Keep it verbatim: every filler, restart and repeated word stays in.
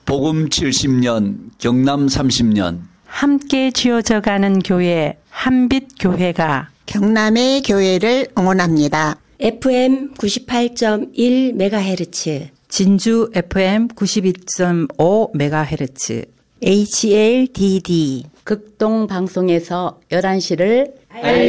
복음 칠십 년, 경남 삼십 년. 함께 지어져가는 교회 한빛교회가 경남의 교회를 응원합니다. 에프엠 구십팔 점 일 메가헤르츠, 진주 에프엠 구십이 점 오 메가헤르츠, 에이치엘디디 극동방송에서 열한 시를 알려